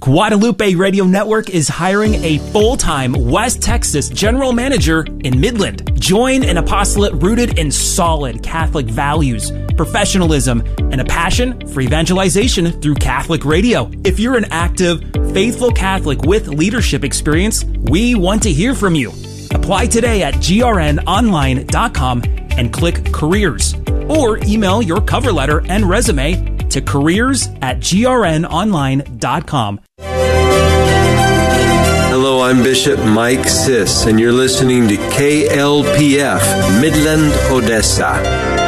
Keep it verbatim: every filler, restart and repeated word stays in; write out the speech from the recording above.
Guadalupe Radio Network is hiring a full-time West Texas general manager in Midland. Join an apostolate rooted in solid Catholic values, professionalism, and a passion for evangelization through Catholic radio. If you're an active, faithful Catholic with leadership experience, we want to hear from you. Apply today at g r n online dot com and click Careers, or email your cover letter and resume to careers at g r n online dot com. Hello, I'm Bishop Mike Siss, and you're listening to K L P F, Midland, Odessa.